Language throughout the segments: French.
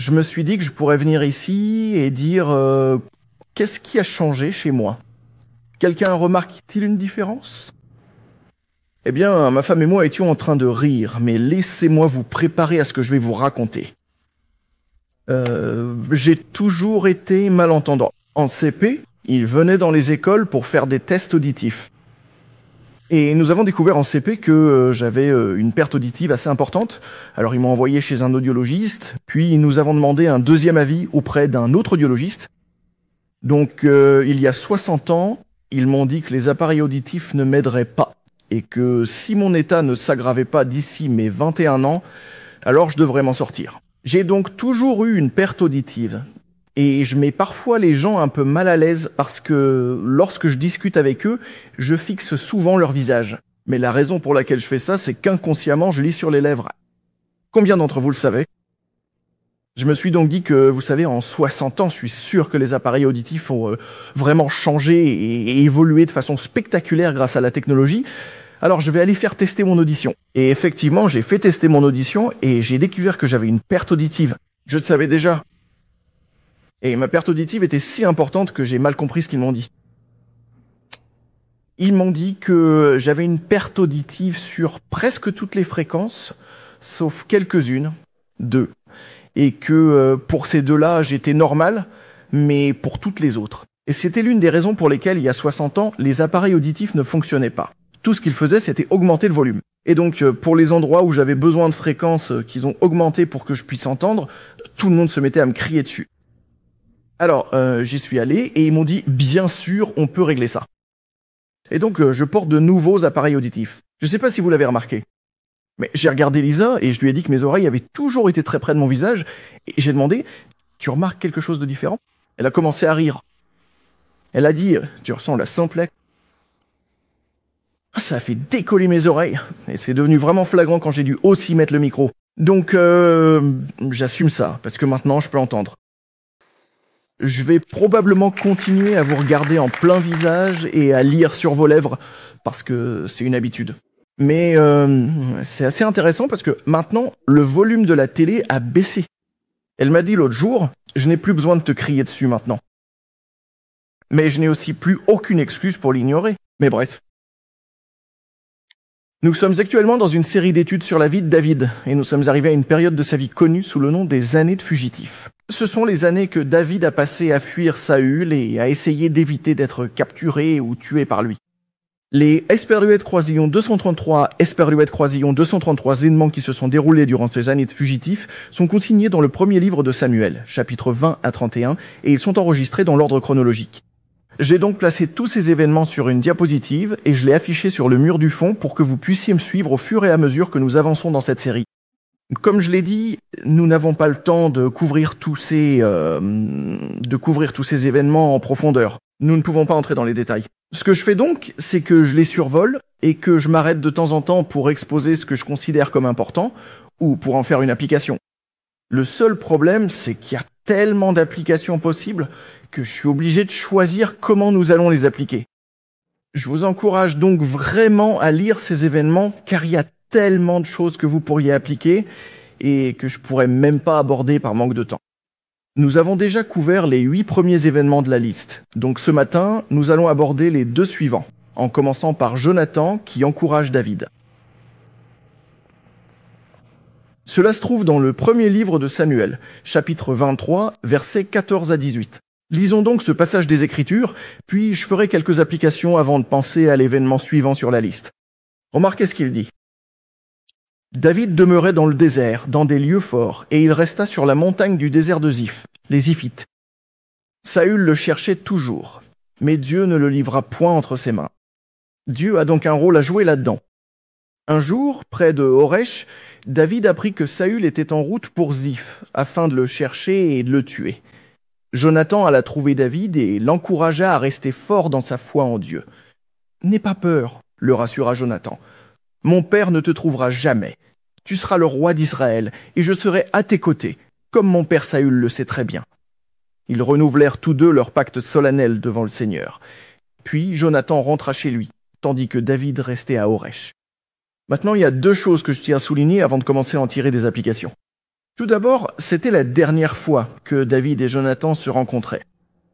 je me suis dit que je pourrais venir ici et dire qu'est-ce qui a changé chez moi? Quelqu'un remarque-t-il une différence? Eh bien, ma femme et moi étions en train de rire, mais laissez-moi vous préparer à ce que je vais vous raconter. J'ai toujours été malentendant. En CP, ils venaient dans les écoles pour faire des tests auditifs. Et nous avons découvert en CP que j'avais une perte auditive assez importante. Alors ils m'ont envoyé chez un audiologiste, puis nous avons demandé un deuxième avis auprès d'un autre audiologiste. Donc il y a 60 ans, ils m'ont dit que les appareils auditifs ne m'aideraient pas, et que si mon état ne s'aggravait pas d'ici mes 21 ans, alors je devrais m'en sortir. J'ai donc toujours eu une perte auditive. Et je mets parfois les gens un peu mal à l'aise parce que lorsque je discute avec eux, je fixe souvent leur visage. Mais la raison pour laquelle je fais ça, c'est qu'inconsciemment, je lis sur les lèvres. Combien d'entre vous le savez? Je me suis donc dit que, vous savez, en 60 ans, je suis sûr que les appareils auditifs ont vraiment changé et évolué de façon spectaculaire grâce à la technologie. Alors je vais aller faire tester mon audition. Et effectivement, j'ai fait tester mon audition et j'ai découvert que j'avais une perte auditive. Je le savais déjà. Et ma perte auditive était si importante que j'ai mal compris ce qu'ils m'ont dit. Ils m'ont dit que j'avais une perte auditive sur presque toutes les fréquences, sauf quelques-unes, 2. Et que pour ces 2-là, j'étais normal, mais pour toutes les autres. Et c'était l'une des raisons pour lesquelles, il y a 60 ans, les appareils auditifs ne fonctionnaient pas. Tout ce qu'ils faisaient, c'était augmenter le volume. Et donc, pour les endroits où j'avais besoin de fréquences qu'ils ont augmentées pour que je puisse entendre, tout le monde se mettait à me crier dessus. Alors, j'y suis allé et ils m'ont dit « Bien sûr, on peut régler ça ». Et donc, je porte de nouveaux appareils auditifs. Je ne sais pas si vous l'avez remarqué. Mais j'ai regardé Lisa et je lui ai dit que mes oreilles avaient toujours été très près de mon visage. Et j'ai demandé « Tu remarques quelque chose de différent ?» Elle a commencé à rire. Elle a dit « Tu ressens la simplex ?» Ça a fait décoller mes oreilles. Et c'est devenu vraiment flagrant quand j'ai dû aussi mettre le micro. Donc, j'assume ça, parce que maintenant, je peux entendre. Je vais probablement continuer à vous regarder en plein visage et à lire sur vos lèvres, parce que c'est une habitude. Mais c'est assez intéressant parce que maintenant, le volume de la télé a baissé. Elle m'a dit l'autre jour, je n'ai plus besoin de te crier dessus maintenant. Mais je n'ai aussi plus aucune excuse pour l'ignorer. Mais bref. Nous sommes actuellement dans une série d'études sur la vie de David, et nous sommes arrivés à une période de sa vie connue sous le nom des années de fugitif. Ce sont les années que David a passées à fuir Saül et à essayer d'éviter d'être capturé ou tué par lui. Les Esperluette Croisillon 233, Esperluette Croisillon 233 événements qui se sont déroulés durant ces années de fugitif sont consignés dans le premier livre de Samuel, chapitres 20 à 31, et ils sont enregistrés dans l'ordre chronologique. J'ai donc placé tous ces événements sur une diapositive et je l'ai affiché sur le mur du fond pour que vous puissiez me suivre au fur et à mesure que nous avançons dans cette série. Comme je l'ai dit, nous n'avons pas le temps de couvrir tous ces événements en profondeur. Nous ne pouvons pas entrer dans les détails. Ce que je fais donc, c'est que je les survole et que je m'arrête de temps en temps pour exposer ce que je considère comme important ou pour en faire une application. Le seul problème, c'est qu'il y a tellement d'applications possibles que je suis obligé de choisir comment nous allons les appliquer. Je vous encourage donc vraiment à lire ces événements car il y a tellement de choses que vous pourriez appliquer et que je pourrais même pas aborder par manque de temps. Nous avons déjà couvert les 8 premiers événements de la liste. Donc ce matin, nous allons aborder les 2 suivants, en commençant par Jonathan qui encourage David. Cela se trouve dans le premier livre de Samuel, chapitre 23, versets 14 à 18. Lisons donc ce passage des Écritures, puis je ferai quelques applications avant de penser à l'événement suivant sur la liste. Remarquez ce qu'il dit. David demeurait dans le désert, dans des lieux forts, et il resta sur la montagne du désert de Ziph, les Ziphites. Saül le cherchait toujours, mais Dieu ne le livra point entre ses mains. Dieu a donc un rôle à jouer là-dedans. Un jour, près de Horesh, David apprit que Saül était en route pour Ziph, afin de le chercher et de le tuer. Jonathan alla trouver David et l'encouragea à rester fort dans sa foi en Dieu. « N'aie pas peur, » le rassura Jonathan. « Mon père ne te trouvera jamais. Tu seras le roi d'Israël, et je serai à tes côtés, comme mon père Saül le sait très bien. » Ils renouvelèrent tous deux leur pacte solennel devant le Seigneur. Puis Jonathan rentra chez lui, tandis que David restait à Horesh. Maintenant, il y a 2 choses que je tiens à souligner avant de commencer à en tirer des applications. Tout d'abord, c'était la dernière fois que David et Jonathan se rencontraient.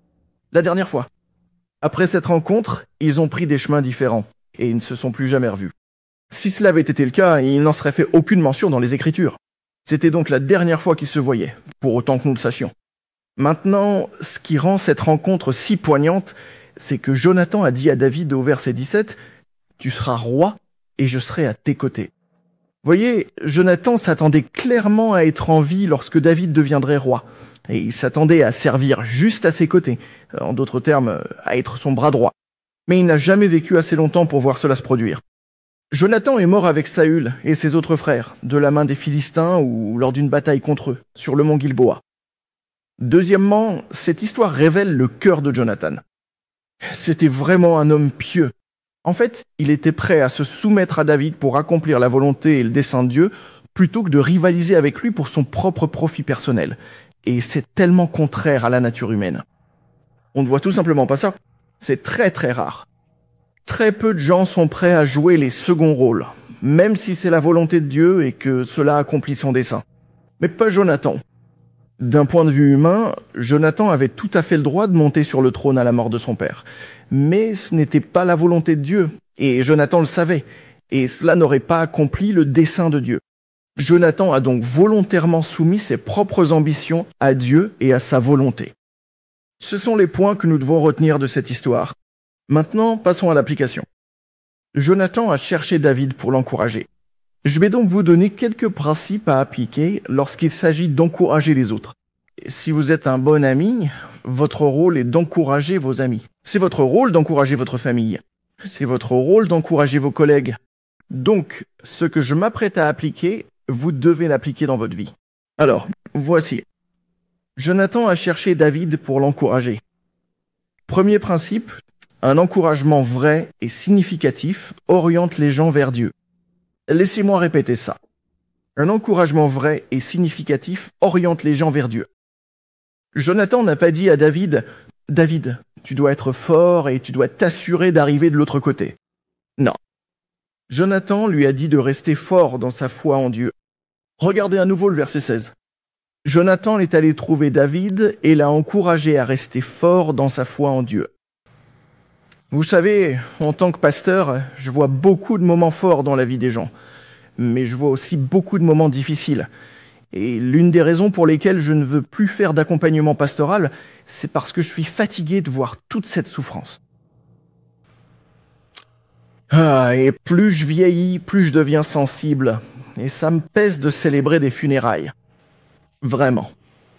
La dernière fois. Après cette rencontre, ils ont pris des chemins différents, et ils ne se sont plus jamais revus. Si cela avait été le cas, il n'en serait fait aucune mention dans les Écritures. C'était donc la dernière fois qu'ils se voyaient, pour autant que nous le sachions. Maintenant, ce qui rend cette rencontre si poignante, c'est que Jonathan a dit à David au verset 17 « Tu seras roi et je serai à tes côtés ». Voyez, Jonathan s'attendait clairement à être en vie lorsque David deviendrait roi, et il s'attendait à servir juste à ses côtés, en d'autres termes, à être son bras droit. Mais il n'a jamais vécu assez longtemps pour voir cela se produire. Jonathan est mort avec Saül et ses autres frères, de la main des Philistins ou lors d'une bataille contre eux, sur le mont Gilboa. Deuxièmement, cette histoire révèle le cœur de Jonathan. C'était vraiment un homme pieux. En fait, il était prêt à se soumettre à David pour accomplir la volonté et le dessein de Dieu, plutôt que de rivaliser avec lui pour son propre profit personnel. Et c'est tellement contraire à la nature humaine. On ne voit tout simplement pas ça. C'est très très rare. Très peu de gens sont prêts à jouer les seconds rôles, même si c'est la volonté de Dieu et que cela accomplit son dessein. Mais pas Jonathan. D'un point de vue humain, Jonathan avait tout à fait le droit de monter sur le trône à la mort de son père. Mais ce n'était pas la volonté de Dieu, et Jonathan le savait, et cela n'aurait pas accompli le dessein de Dieu. Jonathan a donc volontairement soumis ses propres ambitions à Dieu et à sa volonté. Ce sont les points que nous devons retenir de cette histoire. Maintenant, passons à l'application. Jonathan a cherché David pour l'encourager. Je vais donc vous donner quelques principes à appliquer lorsqu'il s'agit d'encourager les autres. Si vous êtes un bon ami, votre rôle est d'encourager vos amis. C'est votre rôle d'encourager votre famille. C'est votre rôle d'encourager vos collègues. Donc, ce que je m'apprête à appliquer, vous devez l'appliquer dans votre vie. Alors, voici. Jonathan a cherché David pour l'encourager. Premier principe, un encouragement vrai et significatif oriente les gens vers Dieu. Laissez-moi répéter ça. Un encouragement vrai et significatif oriente les gens vers Dieu. Jonathan n'a pas dit à David « David, tu dois être fort et tu dois t'assurer d'arriver de l'autre côté. » Non. Jonathan lui a dit de rester fort dans sa foi en Dieu. Regardez à nouveau le verset 16. Jonathan est allé trouver David et l'a encouragé à rester fort dans sa foi en Dieu. Vous savez, en tant que pasteur, je vois beaucoup de moments forts dans la vie des gens, mais je vois aussi beaucoup de moments difficiles. Et l'une des raisons pour lesquelles je ne veux plus faire d'accompagnement pastoral, c'est parce que je suis fatigué de voir toute cette souffrance. Et plus je vieillis, plus je deviens sensible, et ça me pèse de célébrer des funérailles. Vraiment.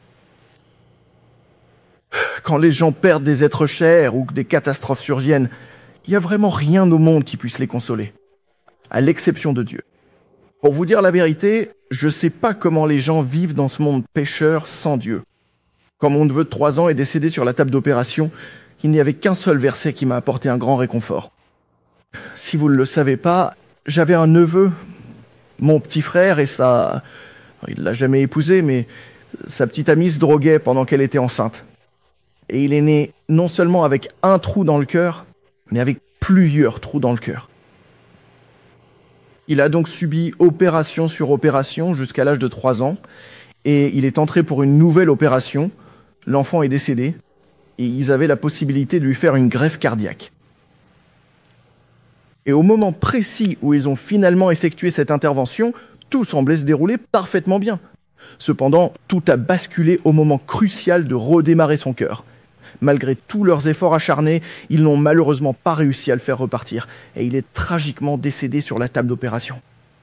Quand les gens perdent des êtres chers ou que des catastrophes surviennent, il n'y a vraiment rien au monde qui puisse les consoler, à l'exception de Dieu. Pour vous dire la vérité, je ne sais pas comment les gens vivent dans ce monde pécheur sans Dieu. Quand mon neveu de 3 ans est décédé sur la table d'opération, il n'y avait qu'un seul verset qui m'a apporté un grand réconfort. Si vous ne le savez pas, j'avais un neveu, mon petit frère, et ça... Il l'a jamais épousé, mais sa petite amie se droguait pendant qu'elle était enceinte. Et il est né non seulement avec un trou dans le cœur, mais avec plusieurs trous dans le cœur. Il a donc subi opération sur opération jusqu'à l'âge de 3 ans, et il est entré pour une nouvelle opération. L'enfant est décédé, et ils avaient la possibilité de lui faire une greffe cardiaque. Et au moment précis où ils ont finalement effectué cette intervention, tout semblait se dérouler parfaitement bien. Cependant, tout a basculé au moment crucial de redémarrer son cœur. Malgré tous leurs efforts acharnés, ils n'ont malheureusement pas réussi à le faire repartir, et il est tragiquement décédé sur la table d'opération.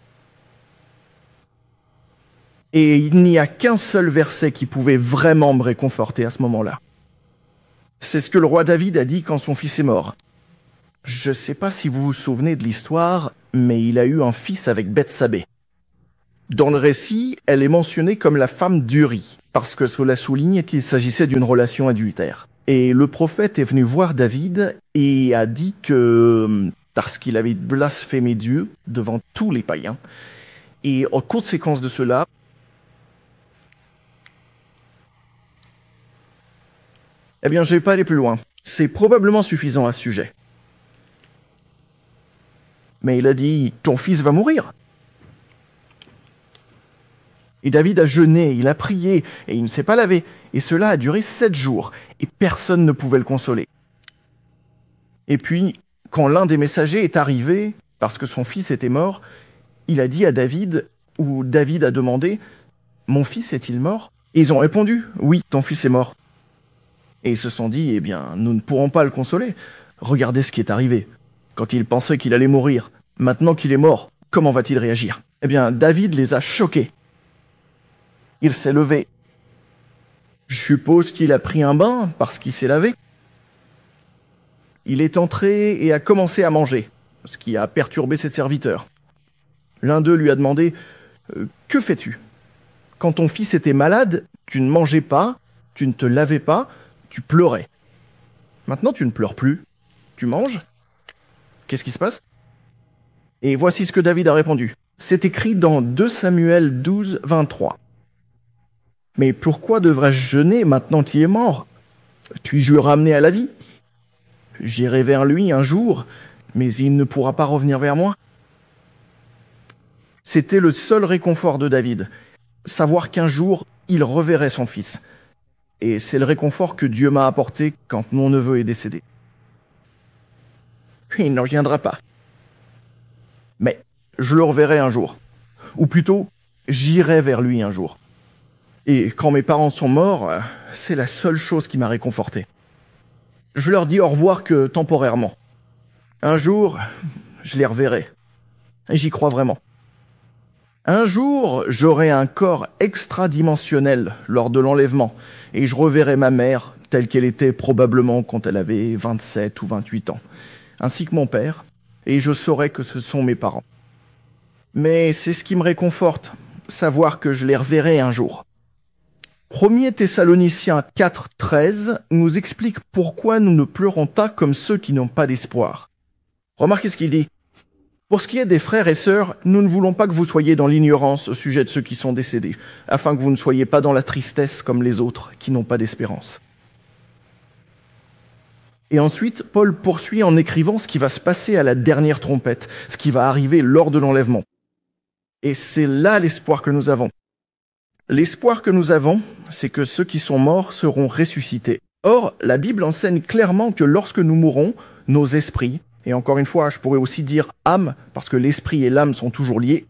Et il n'y a qu'un seul verset qui pouvait vraiment me réconforter à ce moment-là. C'est ce que le roi David a dit quand son fils est mort. Je ne sais pas si vous vous souvenez de l'histoire, mais il a eu un fils avec Bethsabée. Dans le récit, elle est mentionnée comme la femme d'Uri, parce que cela souligne qu'il s'agissait d'une relation adultère. Et le prophète est venu voir David et a dit que, parce qu'il avait blasphémé Dieu devant tous les païens, et en conséquence de cela, je ne vais pas aller plus loin. C'est probablement suffisant à ce sujet. Mais il a dit, ton fils va mourir. Et David a jeûné, il a prié, et il ne s'est pas lavé. Et cela a duré 7 jours, et personne ne pouvait le consoler. Et puis, quand l'un des messagers est arrivé, parce que son fils était mort, il a dit à David, ou David a demandé, « Mon fils est-il mort ?» Et ils ont répondu, « Oui, ton fils est mort. » Et ils se sont dit, « Eh bien, nous ne pourrons pas le consoler. Regardez ce qui est arrivé. Quand il pensait qu'il allait mourir, maintenant qu'il est mort, comment va-t-il réagir ?» Eh bien, David les a choqués. Il s'est levé. Je suppose qu'il a pris un bain parce qu'il s'est lavé. Il est entré et a commencé à manger, ce qui a perturbé ses serviteurs. L'un d'eux lui a demandé « Que fais-tu ? Quand ton fils était malade, tu ne mangeais pas, tu ne te lavais pas, tu pleurais. Maintenant, tu ne pleures plus. Tu manges ? Qu'est-ce qui se passe ?» Et voici ce que David a répondu. C'est écrit dans 2 Samuel 12, 23. « Mais pourquoi devrais-je jeûner maintenant qu'il est mort ? Puis-je le ramener à la vie ? J'irai vers lui un jour, mais il ne pourra pas revenir vers moi. » C'était le seul réconfort de David, savoir qu'un jour, il reverrait son fils. Et c'est le réconfort que Dieu m'a apporté quand mon neveu est décédé. Il ne reviendra pas. Mais je le reverrai un jour. Ou plutôt, j'irai vers lui un jour. Et quand mes parents sont morts, c'est la seule chose qui m'a réconforté. Je leur dis au revoir que temporairement. Un jour, je les reverrai. Et j'y crois vraiment. Un jour, j'aurai un corps extradimensionnel lors de l'enlèvement, et je reverrai ma mère telle qu'elle était probablement quand elle avait 27 ou 28 ans, ainsi que mon père, et je saurai que ce sont mes parents. Mais c'est ce qui me réconforte, savoir que je les reverrai un jour. 1er Thessaloniciens 4, 13 nous explique pourquoi nous ne pleurons pas comme ceux qui n'ont pas d'espoir. Remarquez ce qu'il dit. Pour ce qui est des frères et sœurs, nous ne voulons pas que vous soyez dans l'ignorance au sujet de ceux qui sont décédés, afin que vous ne soyez pas dans la tristesse comme les autres qui n'ont pas d'espérance. Et ensuite, Paul poursuit en écrivant ce qui va se passer à la dernière trompette, ce qui va arriver lors de l'enlèvement. Et c'est là l'espoir que nous avons. L'espoir que nous avons, c'est que ceux qui sont morts seront ressuscités. Or, la Bible enseigne clairement que lorsque nous mourrons, nos esprits, et encore une fois, je pourrais aussi dire âme, parce que l'esprit et l'âme sont toujours liés,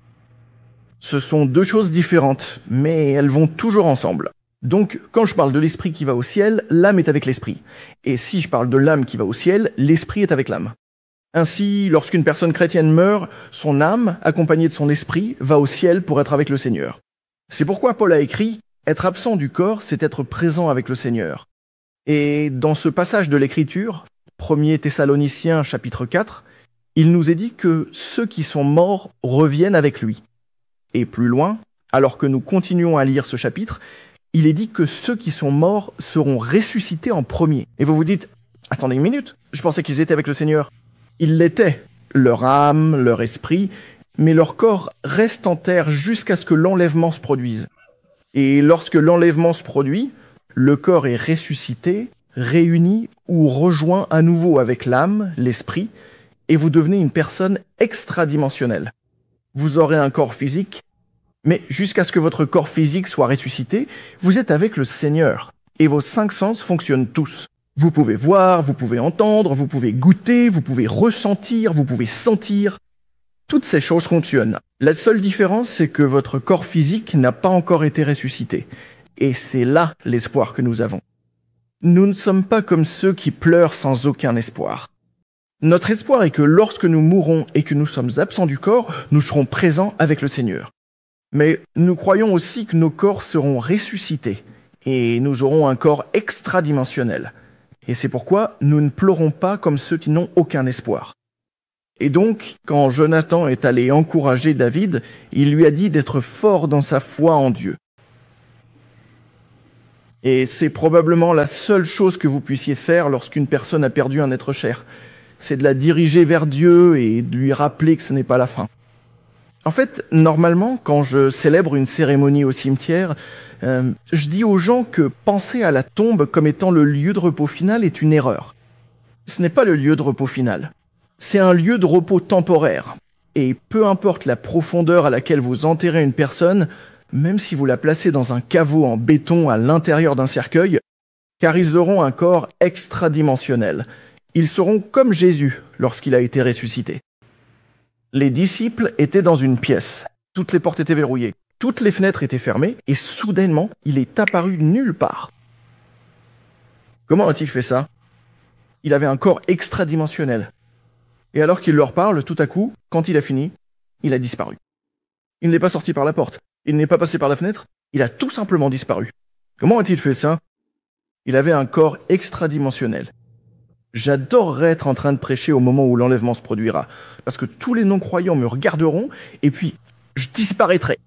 ce sont 2 choses différentes, mais elles vont toujours ensemble. Donc, quand je parle de l'esprit qui va au ciel, l'âme est avec l'esprit. Et si je parle de l'âme qui va au ciel, l'esprit est avec l'âme. Ainsi, lorsqu'une personne chrétienne meurt, son âme, accompagnée de son esprit, va au ciel pour être avec le Seigneur. C'est pourquoi Paul a écrit « Être absent du corps, c'est être présent avec le Seigneur ». Et dans ce passage de l'Écriture, 1er Thessaloniciens chapitre 4, il nous est dit que ceux qui sont morts reviennent avec lui. Et plus loin, alors que nous continuons à lire ce chapitre, il est dit que ceux qui sont morts seront ressuscités en premier. Et vous vous dites « Attendez une minute, je pensais qu'ils étaient avec le Seigneur ». Ils l'étaient, leur âme, leur esprit, mais leur corps reste en terre jusqu'à ce que l'enlèvement se produise. Et lorsque l'enlèvement se produit, le corps est ressuscité, réuni ou rejoint à nouveau avec l'âme, l'esprit, et vous devenez une personne extradimensionnelle. Vous aurez un corps physique, mais jusqu'à ce que votre corps physique soit ressuscité, vous êtes avec le Seigneur, et vos 5 sens fonctionnent tous. Vous pouvez voir, vous pouvez entendre, vous pouvez goûter, vous pouvez ressentir, vous pouvez sentir. Toutes ces choses fonctionnent. La seule différence, c'est que votre corps physique n'a pas encore été ressuscité. Et c'est là l'espoir que nous avons. Nous ne sommes pas comme ceux qui pleurent sans aucun espoir. Notre espoir est que lorsque nous mourrons et que nous sommes absents du corps, nous serons présents avec le Seigneur. Mais nous croyons aussi que nos corps seront ressuscités et nous aurons un corps extradimensionnel. Et c'est pourquoi nous ne pleurons pas comme ceux qui n'ont aucun espoir. Et donc, quand Jonathan est allé encourager David, il lui a dit d'être fort dans sa foi en Dieu. Et c'est probablement la seule chose que vous puissiez faire lorsqu'une personne a perdu un être cher. C'est de la diriger vers Dieu et de lui rappeler que ce n'est pas la fin. En fait, normalement, quand je célèbre une cérémonie au cimetière, je dis aux gens que penser à la tombe comme étant le lieu de repos final est une erreur. Ce n'est pas le lieu de repos final. C'est un lieu de repos temporaire. Et peu importe la profondeur à laquelle vous enterrez une personne, même si vous la placez dans un caveau en béton à l'intérieur d'un cercueil, car ils auront un corps extradimensionnel. Ils seront comme Jésus lorsqu'il a été ressuscité. Les disciples étaient dans une pièce. Toutes les portes étaient verrouillées. Toutes les fenêtres étaient fermées et soudainement, il est apparu nulle part. Comment a-t-il fait ça? Il avait un corps extradimensionnel. Et alors qu'il leur parle, tout à coup, quand il a fini, il a disparu. Il n'est pas sorti par la porte. Il n'est pas passé par la fenêtre. Il a tout simplement disparu. Comment a-t-il fait ça? Il avait un corps extradimensionnel. J'adorerais être en train de prêcher au moment où l'enlèvement se produira, parce que tous les non-croyants me regarderont, et puis je disparaîtrai.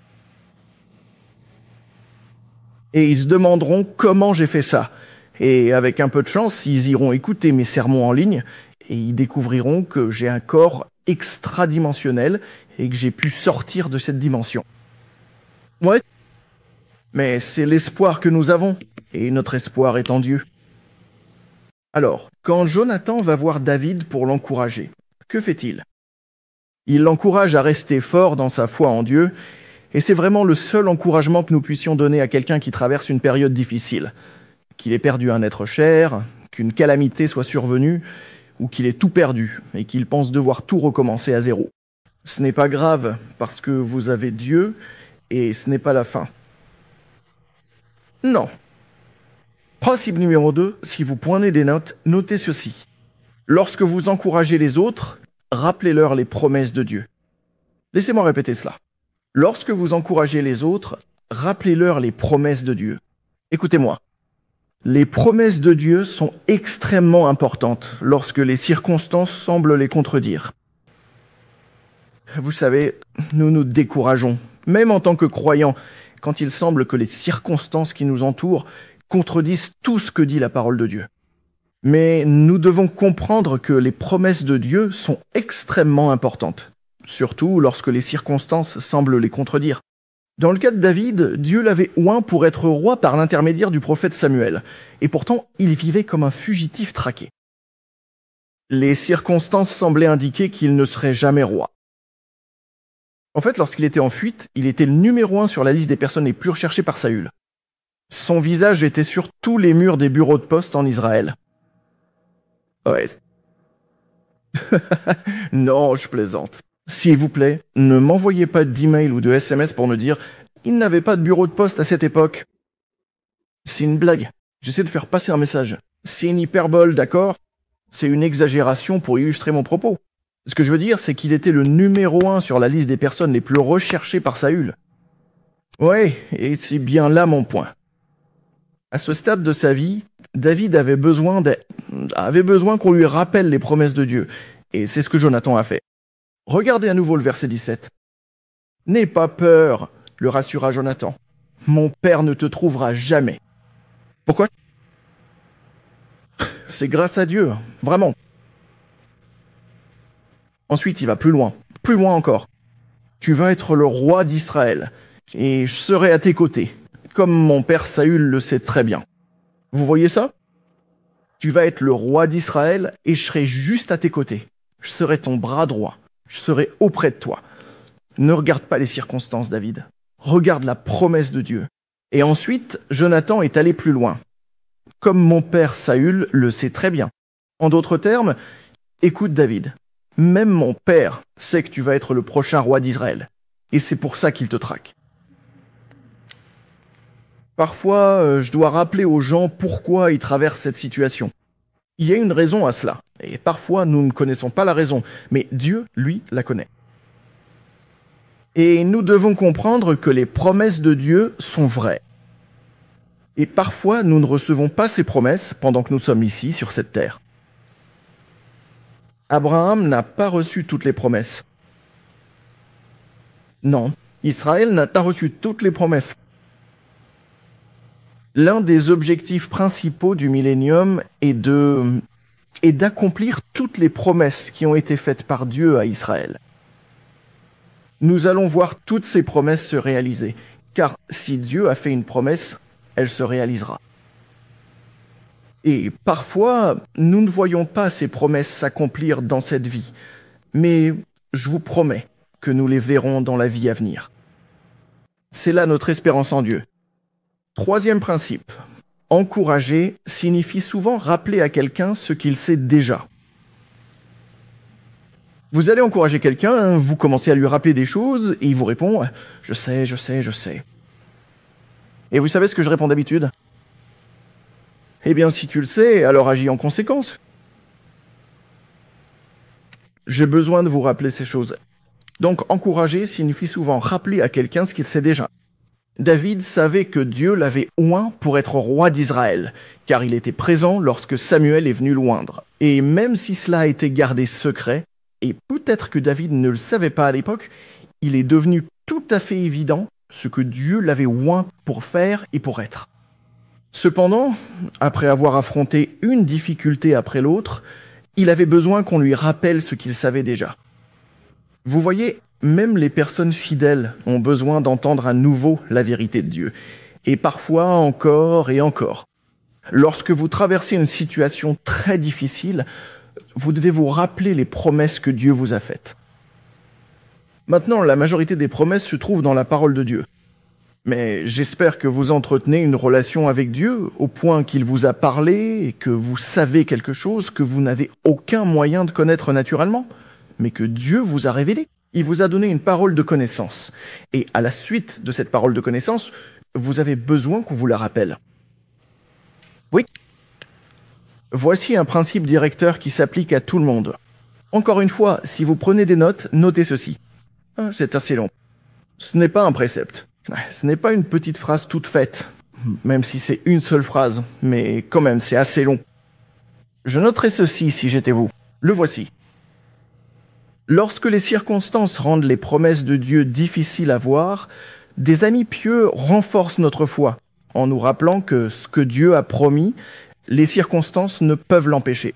Et ils se demanderont comment j'ai fait ça. Et avec un peu de chance, ils iront écouter mes sermons en ligne, et ils découvriront que j'ai un corps extradimensionnel, et que j'ai pu sortir de cette dimension. Ouais, mais c'est l'espoir que nous avons, et notre espoir est en Dieu. Alors, quand Jonathan va voir David pour l'encourager, que fait-il? Il l'encourage à rester fort dans sa foi en Dieu, et c'est vraiment le seul encouragement que nous puissions donner à quelqu'un qui traverse une période difficile. Qu'il ait perdu un être cher, qu'une calamité soit survenue, ou qu'il ait tout perdu, et qu'il pense devoir tout recommencer à zéro. Ce n'est pas grave, parce que vous avez Dieu, et ce n'est pas la fin. Non. Principe numéro 2, si vous prenez des notes, notez ceci. Lorsque vous encouragez les autres, rappelez-leur les promesses de Dieu. Laissez-moi répéter cela. Lorsque vous encouragez les autres, rappelez-leur les promesses de Dieu. Écoutez-moi. Les promesses de Dieu sont extrêmement importantes lorsque les circonstances semblent les contredire. Vous savez, nous nous décourageons, même en tant que croyants, quand il semble que les circonstances qui nous entourent contredisent tout ce que dit la parole de Dieu. Mais nous devons comprendre que les promesses de Dieu sont extrêmement importantes, surtout lorsque les circonstances semblent les contredire. Dans le cas de David, Dieu l'avait oint pour être roi par l'intermédiaire du prophète Samuel, et pourtant il vivait comme un fugitif traqué. Les circonstances semblaient indiquer qu'il ne serait jamais roi. En fait, lorsqu'il était en fuite, il était le numéro 1 sur la liste des personnes les plus recherchées par Saül. Son visage était sur tous les murs des bureaux de poste en Israël. Ouais. Non, je plaisante. S'il vous plaît, ne m'envoyez pas d'email ou de SMS pour me dire « Il n'avait pas de bureau de poste à cette époque ». C'est une blague. J'essaie de faire passer un message. C'est une hyperbole, d'accord? C'est une exagération pour illustrer mon propos. Ce que je veux dire, c'est qu'il était le numéro 1 sur la liste des personnes les plus recherchées par Saül. Ouais, et c'est bien là mon point. À ce stade de sa vie, David avait besoin qu'on lui rappelle les promesses de Dieu. Et c'est ce que Jonathan a fait. Regardez à nouveau le verset 17. « N'aie pas peur, le rassura Jonathan. Mon père ne te trouvera jamais. » Pourquoi? C'est grâce à Dieu, vraiment. Ensuite, il va plus loin encore. « Tu vas être le roi d'Israël, et je serai à tes côtés, comme mon père Saül le sait très bien. » Vous voyez ça? Tu vas être le roi d'Israël, et je serai juste à tes côtés. Je serai ton bras droit. Je serai auprès de toi. Ne regarde pas les circonstances, David. Regarde la promesse de Dieu. Et ensuite, Jonathan est allé plus loin. Comme mon père Saül le sait très bien. En d'autres termes, écoute David. Même mon père sait que tu vas être le prochain roi d'Israël. Et c'est pour ça qu'il te traque. Parfois, je dois rappeler aux gens pourquoi ils traversent cette situation. Il y a une raison à cela. Et parfois, nous ne connaissons pas la raison, mais Dieu, lui, la connaît. Et nous devons comprendre que les promesses de Dieu sont vraies. Et parfois, nous ne recevons pas ces promesses pendant que nous sommes ici, sur cette terre. Abraham n'a pas reçu toutes les promesses. Non, Israël n'a pas reçu toutes les promesses. L'un des objectifs principaux du millénium est d'accomplir toutes les promesses qui ont été faites par Dieu à Israël. Nous allons voir toutes ces promesses se réaliser, car si Dieu a fait une promesse, elle se réalisera. Et parfois, nous ne voyons pas ces promesses s'accomplir dans cette vie, mais je vous promets que nous les verrons dans la vie à venir. C'est là notre espérance en Dieu. Troisième principe. Encourager signifie souvent rappeler à quelqu'un ce qu'il sait déjà. Vous allez encourager quelqu'un, vous commencez à lui rappeler des choses, et il vous répond « Je sais, je sais, je sais ». Et vous savez ce que je réponds d'habitude ? Eh bien, si tu le sais, alors agis en conséquence. J'ai besoin de vous rappeler ces choses. Donc, encourager signifie souvent rappeler à quelqu'un ce qu'il sait déjà. David savait que Dieu l'avait oint pour être roi d'Israël, car il était présent lorsque Samuel est venu l'oindre. Et même si cela a été gardé secret, et peut-être que David ne le savait pas à l'époque, il est devenu tout à fait évident ce que Dieu l'avait oint pour faire et pour être. Cependant, après avoir affronté une difficulté après l'autre, il avait besoin qu'on lui rappelle ce qu'il savait déjà. Vous voyez, même les personnes fidèles ont besoin d'entendre à nouveau la vérité de Dieu, et parfois encore et encore. Lorsque vous traversez une situation très difficile, vous devez vous rappeler les promesses que Dieu vous a faites. Maintenant, la majorité des promesses se trouvent dans la parole de Dieu. Mais j'espère que vous entretenez une relation avec Dieu au point qu'il vous a parlé et que vous savez quelque chose que vous n'avez aucun moyen de connaître naturellement, mais que Dieu vous a révélé. Il vous a donné une parole de connaissance. Et à la suite de cette parole de connaissance, vous avez besoin qu'on vous la rappelle. Oui. Voici un principe directeur qui s'applique à tout le monde. Encore une fois, si vous prenez des notes, notez ceci. C'est assez long. Ce n'est pas un précepte. Ce n'est pas une petite phrase toute faite, même si c'est une seule phrase, mais quand même, c'est assez long. Je noterais ceci si j'étais vous. Le voici. Lorsque les circonstances rendent les promesses de Dieu difficiles à voir, des amis pieux renforcent notre foi, en nous rappelant que ce que Dieu a promis, les circonstances ne peuvent l'empêcher.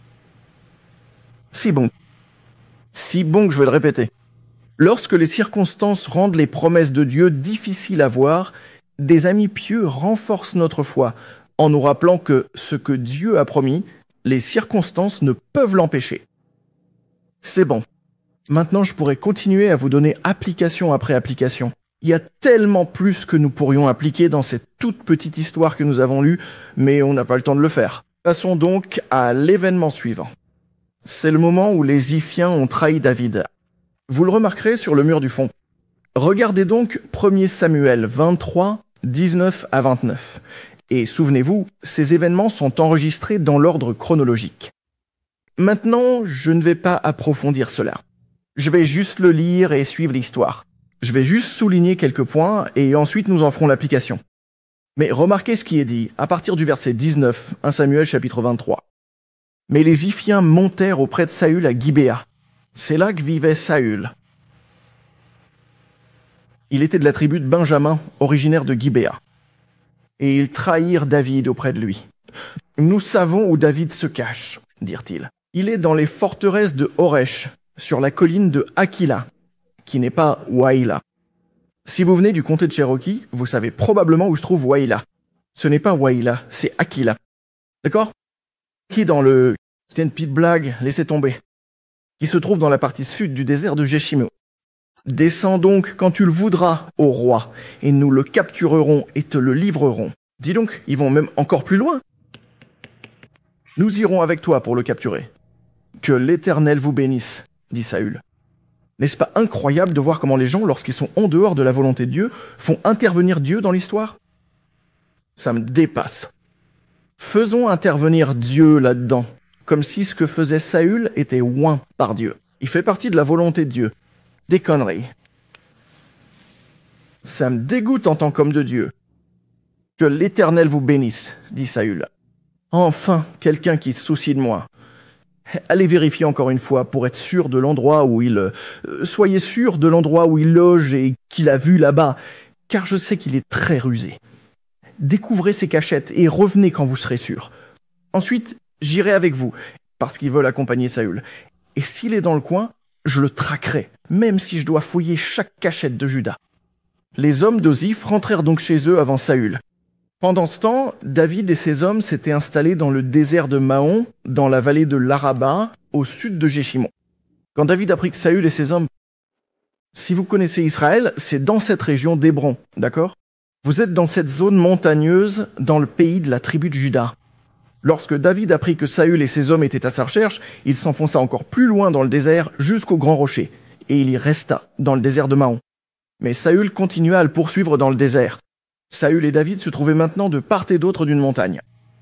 Si bon que je vais le répéter. Lorsque les circonstances rendent les promesses de Dieu difficiles à voir, des amis pieux renforcent notre foi, en nous rappelant que ce que Dieu a promis, les circonstances ne peuvent l'empêcher. C'est bon. Maintenant, je pourrais continuer à vous donner application après application. Il y a tellement plus que nous pourrions appliquer dans cette toute petite histoire que nous avons lue, mais on n'a pas le temps de le faire. Passons donc à l'événement suivant. C'est le moment où les Ziphiens ont trahi David. Vous le remarquerez sur le mur du fond. Regardez donc 1 Samuel 23, 19 à 29. Et souvenez-vous, ces événements sont enregistrés dans l'ordre chronologique. Maintenant, je ne vais pas approfondir cela. Je vais juste le lire et suivre l'histoire. Je vais juste souligner quelques points et ensuite nous en ferons l'application. Mais remarquez ce qui est dit à partir du verset 19, 1 Samuel chapitre 23. Mais les Ziphiens montèrent auprès de Saül à Gibéa. C'est là que vivait Saül. Il était de la tribu de Benjamin, originaire de Gibéa. Et ils trahirent David auprès de lui. Nous savons où David se cache, dirent-ils. Il est dans les forteresses de Horesh, sur la colline de Aquila, qui n'est pas Waïla. Si vous venez du comté de Cherokee, vous savez probablement où se trouve Waïla. Ce n'est pas Waïla, c'est Aquila. D'accord ? Qui dans le... C'était une petite blague, laissez tomber. Qui se trouve dans la partie sud du désert de Jéshimo. Descends donc quand tu le voudras, ô roi, et nous le capturerons et te le livrerons. Dis donc, ils vont même encore plus loin. Nous irons avec toi pour le capturer. Que l'Éternel vous bénisse, dit Saül. N'est-ce pas incroyable de voir comment les gens, lorsqu'ils sont en dehors de la volonté de Dieu, font intervenir Dieu dans l'histoire ? Ça me dépasse. Faisons intervenir Dieu là-dedans, comme si ce que faisait Saül était oint par Dieu. Il fait partie de la volonté de Dieu. Des conneries. Ça me dégoûte en tant qu'homme de Dieu. Que l'Éternel vous bénisse, dit Saül. Enfin, quelqu'un qui se soucie de moi. Allez vérifier encore une fois pour être sûr de l'endroit où il... soyez sûr de l'endroit où il loge et qu'il a vu là-bas, car je sais qu'il est très rusé. Découvrez ses cachettes et revenez quand vous serez sûr. Ensuite, j'irai avec vous, parce qu'ils veulent accompagner Saül. Et s'il est dans le coin, je le traquerai, même si je dois fouiller chaque cachette de Juda. Les hommes de Ziph rentrèrent donc chez eux avant Saül. Pendant ce temps, David et ses hommes s'étaient installés dans le désert de Maon, dans la vallée de l'Araba, au sud de Jéshimon. Quand David apprit que Saül et ses hommes Si vous connaissez Israël, c'est dans cette région d'Hébron, d'accord? Vous êtes dans cette zone montagneuse, dans le pays de la tribu de Juda. Lorsque David apprit que Saül et ses hommes étaient à sa recherche, il s'enfonça encore plus loin dans le désert jusqu'au grand rocher, et il y resta, dans le désert de Mahon. Mais Saül continua à le poursuivre dans le désert. Saül et David se trouvaient maintenant de part et d'autre d'une montagne.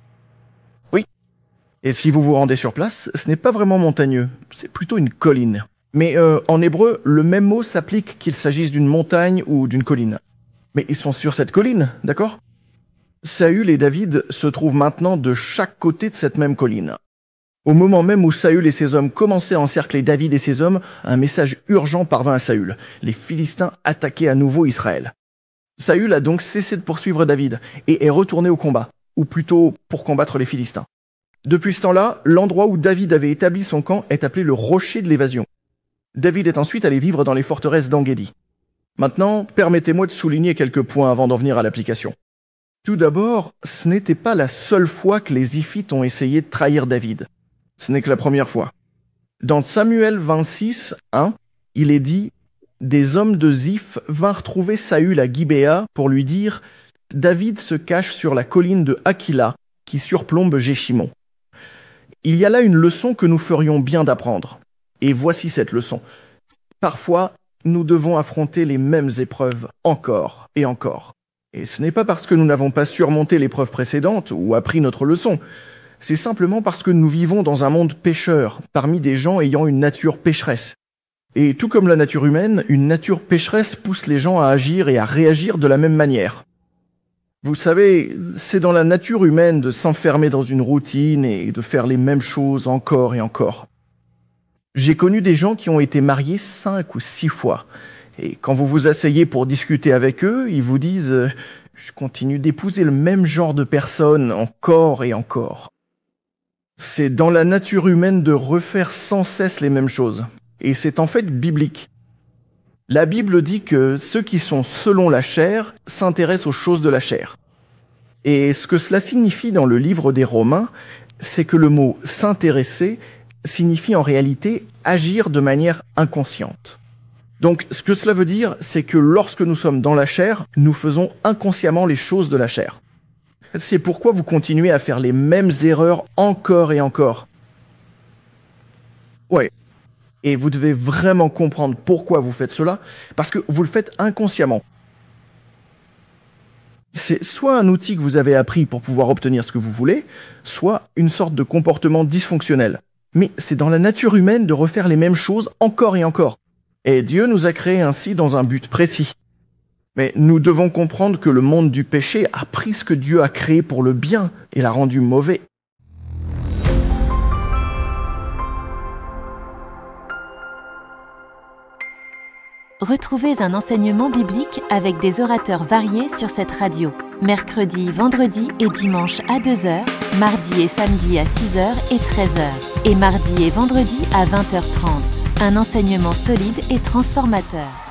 Oui. Et si vous vous rendez sur place, ce n'est pas vraiment montagneux, c'est plutôt une colline. Mais en hébreu, le même mot s'applique qu'il s'agisse d'une montagne ou d'une colline. Mais ils sont sur cette colline, d'accord? Saül et David se trouvent maintenant de chaque côté de cette même colline. Au moment même où Saül et ses hommes commençaient à encercler David et ses hommes, un message urgent parvint à Saül. Les Philistins attaquaient à nouveau Israël. Saül a donc cessé de poursuivre David et est retourné au combat, ou plutôt pour combattre les Philistins. Depuis ce temps-là, l'endroit où David avait établi son camp est appelé le rocher de l'évasion. David est ensuite allé vivre dans les forteresses d'En-Gedi. Maintenant, permettez-moi de souligner quelques points avant d'en venir à l'application. Tout d'abord, ce n'était pas la seule fois que les Ziphites ont essayé de trahir David. Ce n'est que la première fois. Dans Samuel 26, 1, il est dit « Des hommes de Ziph vinrent trouver Saül à Gibéa pour lui dire « David se cache sur la colline de Aquila qui surplombe Jéchimon. » Il y a là une leçon que nous ferions bien d'apprendre. Et voici cette leçon. Parfois, nous devons affronter les mêmes épreuves encore et encore. Et ce n'est pas parce que nous n'avons pas surmonté l'épreuve précédente ou appris notre leçon. C'est simplement parce que nous vivons dans un monde pécheur, parmi des gens ayant une nature pécheresse. Et tout comme la nature humaine, une nature pécheresse pousse les gens à agir et à réagir de la même manière. Vous savez, c'est dans la nature humaine de s'enfermer dans une routine et de faire les mêmes choses encore et encore. J'ai connu des gens qui ont été mariés 5 ou 6 fois. Et quand vous vous asseyez pour discuter avec eux, ils vous disent « Je continue d'épouser le même genre de personne encore et encore ». C'est dans la nature humaine de refaire sans cesse les mêmes choses. Et c'est en fait biblique. La Bible dit que ceux qui sont selon la chair s'intéressent aux choses de la chair. Et ce que cela signifie dans le livre des Romains, c'est que le mot « s'intéresser » signifie en réalité agir de manière inconsciente. Donc, ce que cela veut dire, c'est que lorsque nous sommes dans la chair, nous faisons inconsciemment les choses de la chair. C'est pourquoi vous continuez à faire les mêmes erreurs encore et encore. Ouais. Et vous devez vraiment comprendre pourquoi vous faites cela, parce que vous le faites inconsciemment. C'est soit un outil que vous avez appris pour pouvoir obtenir ce que vous voulez, soit une sorte de comportement dysfonctionnel. Mais c'est dans la nature humaine de refaire les mêmes choses encore et encore. Et Dieu nous a créés ainsi dans un but précis. Mais nous devons comprendre que le monde du péché a pris ce que Dieu a créé pour le bien et l'a rendu mauvais. Retrouvez un enseignement biblique avec des orateurs variés sur cette radio. Mercredi, vendredi et dimanche à 2h, mardi et samedi à 6h et 13h. Et mardi et vendredi à 20h30. Un enseignement solide et transformateur.